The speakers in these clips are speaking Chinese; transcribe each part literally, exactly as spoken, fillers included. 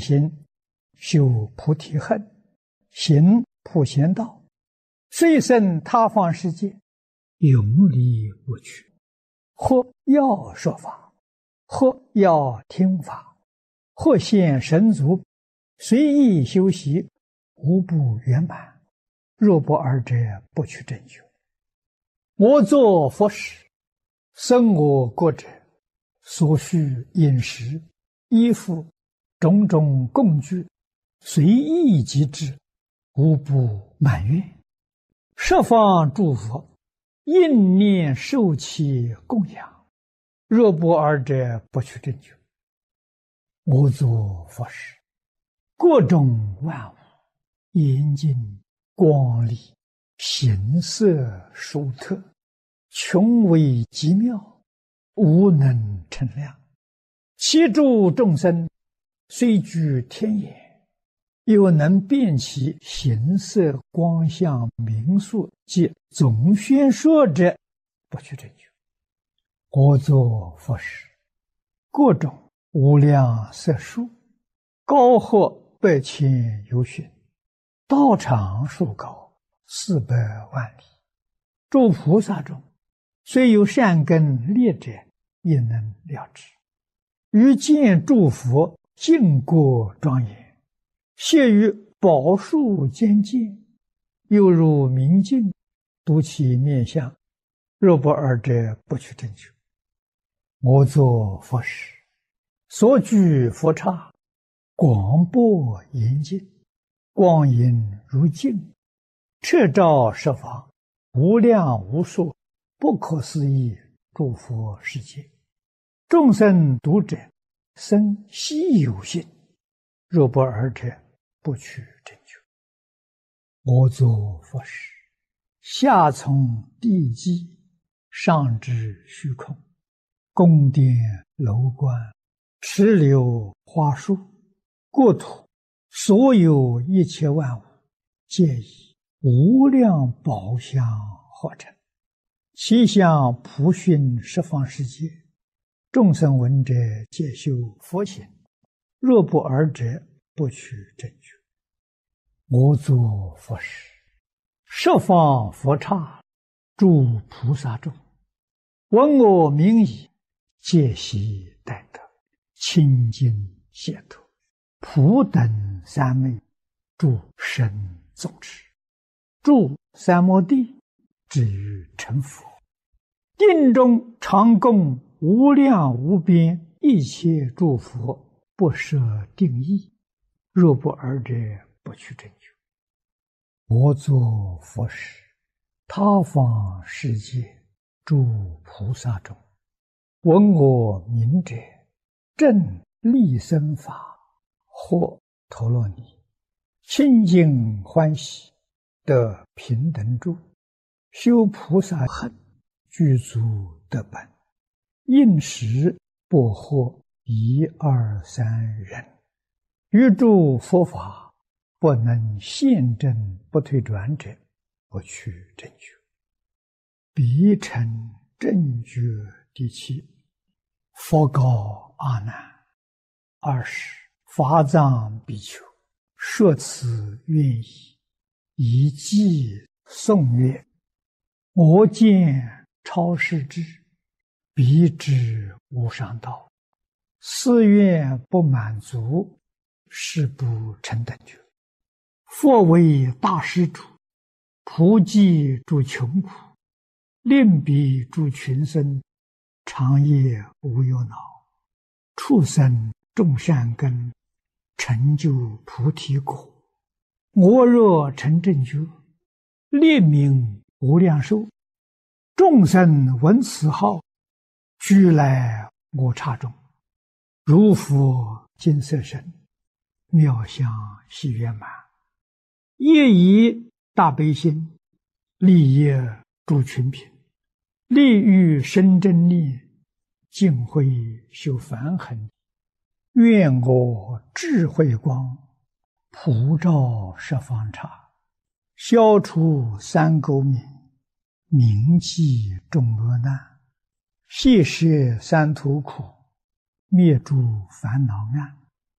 心修菩提恨，行普贤道，遂生他方世界，永离无趣。或要说法，或要听法，或现神足，随意修习，无不圆满。若不二者，不取正觉。我作佛时，生我国者，所需饮食、衣服、种种供具，随意即至，无不满愿。十方诸佛应念受其供养，若不二者，不取正觉。我作佛时，各种万物严净光丽，形色殊特，穷微极妙，无能称量。其诸众生虽居天眼，又能辨其形色光相名数及总宣说者，不取正觉。我作佛时，各种无量色数，高或百千由旬，道场数高，四百万里。诸菩萨中，虽有善根劣者，也能了知。于见诸佛净国庄严，谢于宝树间见，又如明镜，睹其面相，若不二者，不取正觉。我作佛时，所居佛刹，广博严净，光影如镜，彻照十方，无量无数，不可思议诸佛世界。众生读者，生希有信，若不二者，不取正觉。我作佛时，下从地基，上至虚空，宫殿楼观，池流花树，国土所有一切万物，皆以无量宝相合成，其相普熏十方世界。众生闻者，皆修佛行，若不二者，不取正觉。我作佛时，十方佛刹，诸菩萨众，闻我名已，皆悉待得，清净解脱，普等三昧，诸神众持，住三摩地，至于成佛。定中常供无量无边一切诸佛，不设定义，若不二者，不取正觉。我作佛时，他方世界诸菩萨中，闻我名者，正利生法，或陀罗尼，清净欢喜，得平等住，修菩萨恨，具足得本，应时不获一二三人，于诸佛法不能现证不退转者，不取正觉。彼成正觉第七。佛告阿难：二十法藏比丘，说此愿意，以偈颂曰：我见超世智，彼知无上道，四愿不满足，是不成等觉。佛为大施主，普济诸穷苦，令彼诸群生，长夜无忧恼，畜生种善根，成就菩提果。我若成正觉，列名无量寿，众生闻此号，俱来我刹中，如佛金色身，妙相悉圆满。业以大悲心，利业诸群品，利欲生真力，净慧修梵行。愿我智慧光，普照十方刹，消除三垢冥，铭记众恶难，谢摄三途苦，灭诸烦恼暗。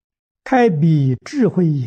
开彼智慧眼，